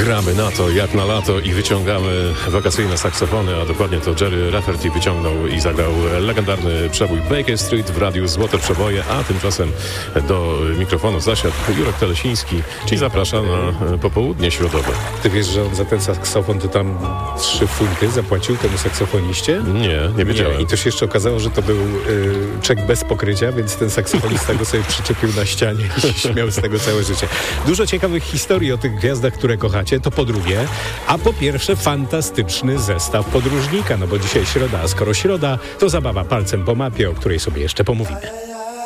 Gramy na to jak na lato i wyciągamy wakacyjne saksofony, a dokładnie to Jerry Rafferty wyciągnął i zagrał legendarny przebój Baker Street w radiu Złote Przeboje, a tymczasem do mikrofonu zasiadł Jurek Telesiński i zaprasza na popołudnie środowe. Ty wiesz, że on za ten saksofon to tam 3 funty zapłacił temu saksofoniście? Nie wiedziałem. I to się jeszcze okazało, że to był czek bez pokrycia, więc ten saksofonista go sobie przyczepił na ścianie i się śmiał z tego całe życie. Dużo ciekawych historii o tych gwiazdach, które kochacie, to po drugie, a po pierwsze fantastyczny zestaw podróżnika, no bo dzisiaj środa, a skoro środa, to zabawa palcem po mapie, o której sobie jeszcze pomówimy.